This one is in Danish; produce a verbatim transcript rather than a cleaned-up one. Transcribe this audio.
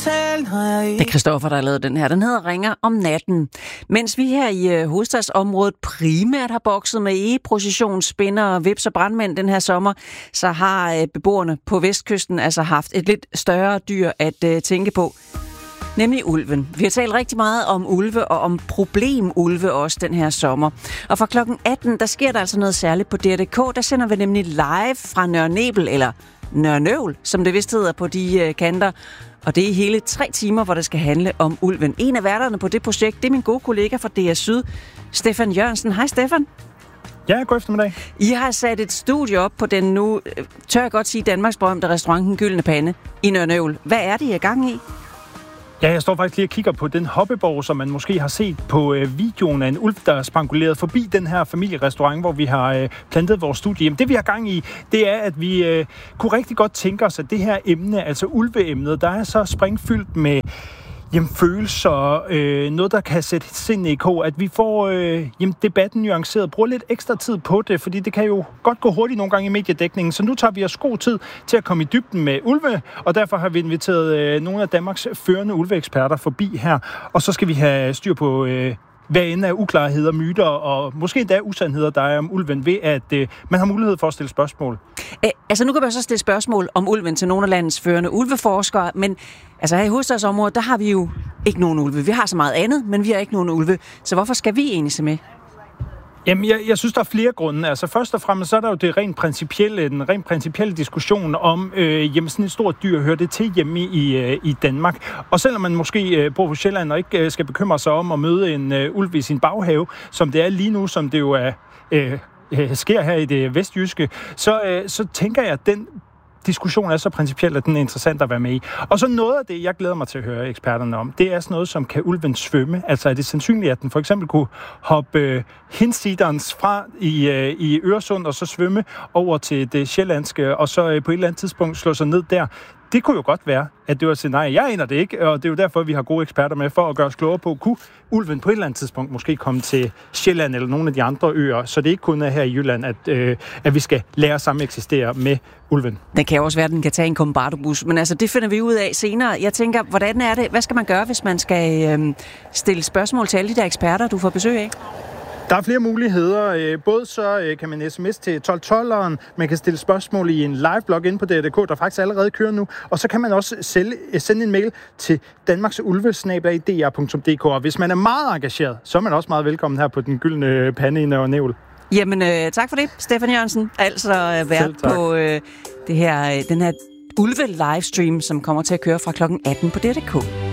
tale, når jeg ikke... Det er Christoffer, der har lavet den her. Den hedder Ringer om natten. Mens vi her i øh, hovedstadsområdet primært har bokset med egeprocession, spinner, vips og brandmænd den her sommer, så har øh, beboerne på vestkysten altså haft et lidt større dyr at øh, tænke på. Nemlig ulven. Vi har talt rigtig meget om ulve og om problemulve også den her sommer. Og fra klokken atten, der sker der altså noget særligt på D R punktum D K. Der sender vi nemlig live fra Nørre Nebel, eller Nørre Nøvl, som det vist hedder på de øh, kanter. Og det er hele tre timer, hvor det skal handle om ulven. En af værterne på det projekt, det er min gode kollega fra D R Syd, Stefan Jørgensen. Hej Stefan. Ja, god eftermiddag. I har sat et studie op på den nu, tør jeg godt sige, Danmarks berømte restaurant Den Gyldne Pande i Nørre Nøvl. Hvad er det, I er gang i? Ja, jeg står faktisk lige og kigger på den hoppeborg, som man måske har set på øh, videoen af en ulv, der spangulerede forbi den her familierestaurant, hvor vi har øh, plantet vores studie. Jamen, det vi har gang i, det er, at vi øh, kunne rigtig godt tænke os, at det her emne, altså ulveemnet, der er så springfyldt med jamen, følelser, øh, noget, der kan sætte sindet i kog, at vi får øh, jamen, debatten nuanceret, bruger lidt ekstra tid på det, fordi det kan jo godt gå hurtigt nogle gange i mediedækningen, så nu tager vi os god tid til at komme i dybden med ulve, og derfor har vi inviteret øh, nogle af Danmarks førende ulveeksperter forbi her, og så skal vi have styr på øh, hvad end af uklarheder, myter og måske endda usandheder, der er om ulven, ved at øh, man har mulighed for at stille spørgsmål. Æ, altså nu kan man så stille spørgsmål om ulven til nogle af landets førende ulveforskere, men altså her i hovedstadsområdet, der har vi jo ikke nogen ulve. Vi har så meget andet, men vi har ikke nogen ulve. Så hvorfor skal vi egentlig se med? Jamen, jeg, jeg synes, der er flere grunde. Altså, først og fremmest, så er der jo det rent principielle, den rent principielle diskussion om, øh, jamen, sådan et stort dyr, hører det til hjemme i, øh, i Danmark. Og selvom man måske øh, bor på Sjælland og ikke øh, skal bekymre sig om at møde en øh, ulv i sin baghave, som det er lige nu, som det jo er, øh, øh, sker her i det vestjyske, så, øh, så tænker jeg, at den diskussion er så principiel, at den er interessant at være med i. Og så noget af det, jeg glæder mig til at høre eksperterne om, det er sådan noget som, kan ulven svømme? Altså er det sandsynligt, at den for eksempel kunne hoppe øh, hinsiderens fra i, øh, i Øresund, og så svømme over til det sjællandske, og så øh, på et eller andet tidspunkt slå sig ned der? Det kunne jo godt være, at det var et scenarie. Jeg aner det ikke, og det er jo derfor, vi har gode eksperter med for at gøre os klogere på, kunne ulven på et eller andet tidspunkt måske komme til Sjælland eller nogle af de andre øer, så det ikke kun er her i Jylland, at, øh, at vi skal lære at sameksistere med ulven. Det kan jo også være, at den kan tage en kombardobus, men altså det finder vi ud af senere. Jeg tænker, hvordan er det? Hvad skal man gøre, hvis man skal øh, stille spørgsmål til alle de der eksperter, du får besøg af? Der er flere muligheder. Både så kan man sms til tolv tolveren, man kan stille spørgsmål i en live-blog inde på D R punktum D K, der faktisk allerede kører nu, og så kan man også sende en mail til Danmarks ulve snabel-a D R punktum D K, og hvis man er meget engageret, så er man også meget velkommen her på Den Gyldne Pande i Nørre Nebel. Jamen, øh, tak for det, Stefan Jørgensen. Altså øh, vært på øh, det her, øh, den her ulve-livestream, som kommer til at køre fra klokken atten på D R punktum D K.